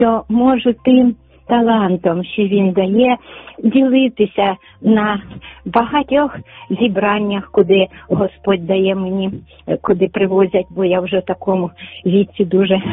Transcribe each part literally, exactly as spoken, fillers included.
що можу тим талантом, що він дає, ділитися на багатьох зібраннях, куди Господь дає мені, куди привозять, бо я вже в такому віці дуже...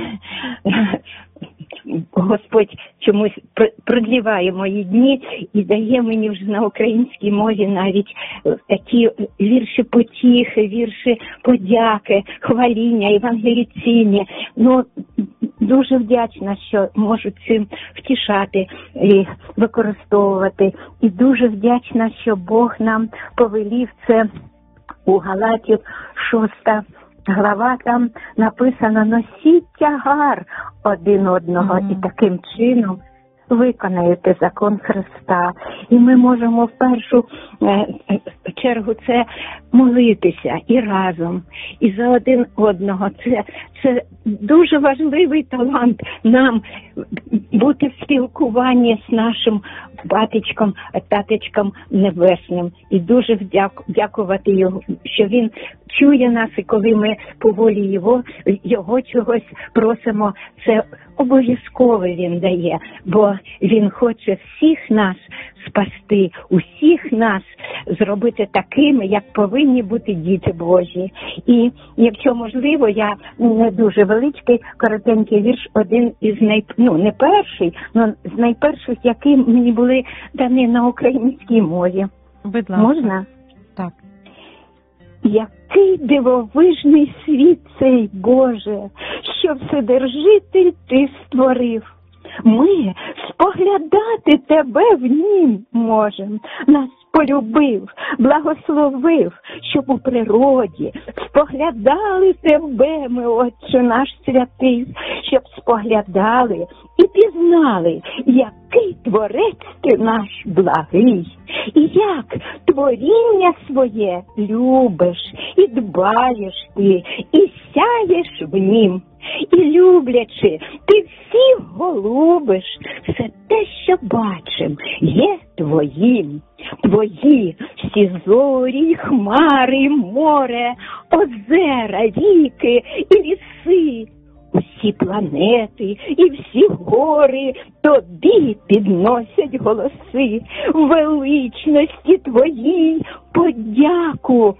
Господь чомусь продліває мої дні і дає мені вже на українській мові навіть такі вірші потіхи, вірші подяки, хваління, евангеліційні. Ну, дуже вдячна, що можу цим втішати і використовувати. І дуже вдячна, що Бог нам повелів це у Галатів шоста глава, там написано: носіть тягар один одного, mm-hmm. і таким чином виконаєте закон Христа. І ми можемо в першу е, чергу це молитися і разом, і за один одного. Це, це дуже важливий талант нам бути в спілкуванні з нашим батечком, татечком небесним. І дуже вдяку, дякувати його, що він чує нас, і коли ми по волі його, його чогось просимо, це обов'язково він дає, бо він хоче всіх нас спасти, усіх нас зробити такими, як повинні бути діти Божі. І якщо можливо, я не дуже величкий, коротенький вірш, один із най... ну, не перший, але з найперших, які мені були дані на українській мові. Будь ласка. Можна? Так. Який дивовижний світ цей, Боже, що Вседержитель ти створив. Ми споглядати тебе в нім можем. Нас полюбив, благословив, щоб у природі споглядали тебе, ми, Отче наш святий, щоб споглядали і пізнали, який творець ти наш благий, і як творіння своє любиш, і дбаєш ти, і сяєш в нім. І люблячи, ти всіх голубиш, все те, що бачим, є твоїм. Твої всі зорі, хмари, море, озера, ріки і ліси, усі планети і всі гори тобі підносять голоси, величності твоїй подяку.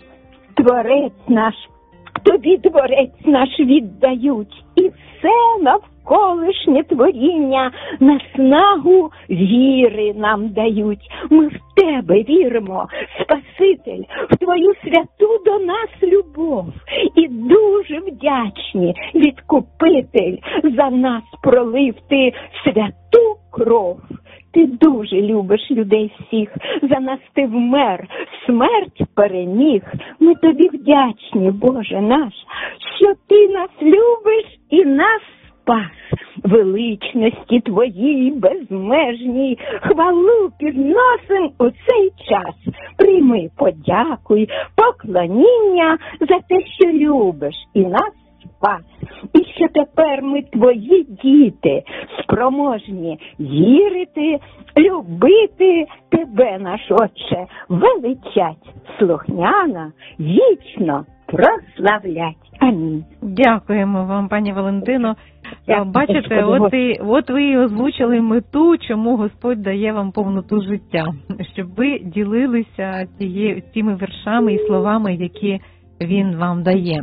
Творець наш, тобі творець наш віддають, і все навколишнє творіння на снагу віри нам дають. Ми в тебе віримо, Спаситель, в твою святу до нас любов. І дуже вдячні, Відкупитель, за нас пролив ти святу кров. Ти дуже любиш людей всіх, за нас ти вмер, смерть переміг. Ми тобі вдячні, Боже наш, що ти нас любиш і нас спас. Величності твоїй безмежній хвалу підносим у цей час. Прийми подякуй, поклоніння за те, що любиш і нас спас. І що тепер ми твої діти, спроможні вірити, любити тебе, наш Отче, величать, слухняно, вічно прославлять. Амінь. Дякуємо вам, пані Валентино. Дякую. Бачите, от, і, от ви і озвучили мету, чому Господь дає вам повноту життя. Щоб ви ділилися тіє, тими віршами і словами, які Він вам дає.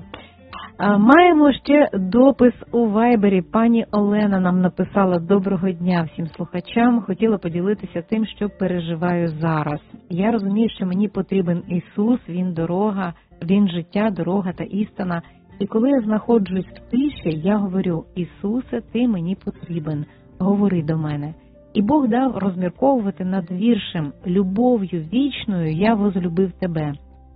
Маємо ще допис у Вайбері. Пані Олена нам написала: доброго дня всім слухачам. Хотіла поділитися тим, що переживаю зараз. Я розумію, що мені потрібен Ісус, Він дорога, Він життя, дорога та істина. І коли я знаходжусь в тиші, я говорю: Ісусе, ти мені потрібен, говори до мене. І Бог дав розмірковувати над віршем: любов'ю вічною я возлюбив тебе.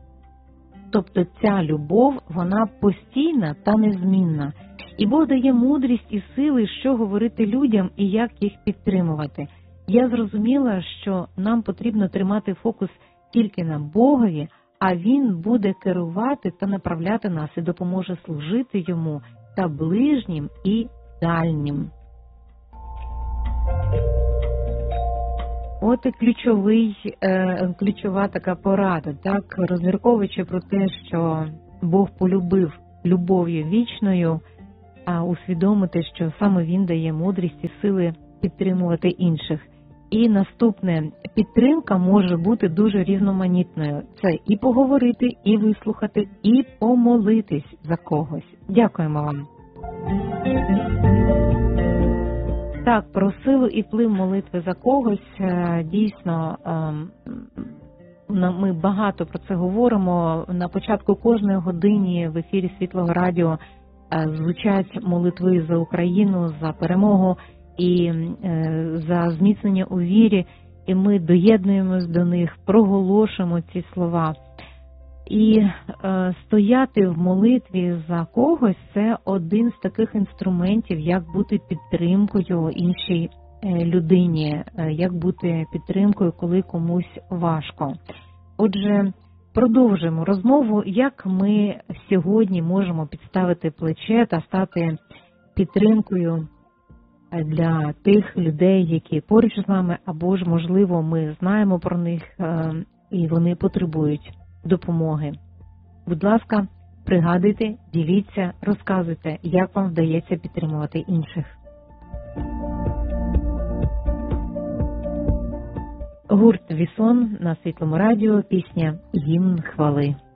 Тобто ця любов, вона постійна та незмінна. І Бог дає мудрість і сили, що говорити людям і як їх підтримувати. Я зрозуміла, що нам потрібно тримати фокус тільки на Богові, а Він буде керувати та направляти нас і допоможе служити Йому та ближнім і дальнім. От і ключовий, е, ключова така порада, так, розмірковуючи про те, що Бог полюбив любов'ю вічною, а усвідомити, що саме він дає мудрість і сили підтримувати інших. І наступне, підтримка може бути дуже різноманітною. Це і поговорити, і вислухати, і помолитись за когось. Дякуємо вам. Так, про силу і вплив молитви за когось, дійсно, ми багато про це говоримо. На початку кожної години в ефірі Світлого Радіо звучать молитви за Україну, за перемогу і за зміцнення у вірі, і ми доєднуємось до них, проголошуємо ці слова. І е, стояти в молитві за когось – це один з таких інструментів, як бути підтримкою іншій е, людині, е, як бути підтримкою, коли комусь важко. Отже, продовжуємо розмову, як ми сьогодні можемо підставити плече та стати підтримкою для тих людей, які поруч з нами, або ж, можливо, ми знаємо про них е, і вони потребують допомоги. Будь ласка, пригадуйте, діліться, розказуйте, як вам вдається підтримувати інших. Гурт «Вісон» на Світлому Радіо, пісня «Гімн хвали».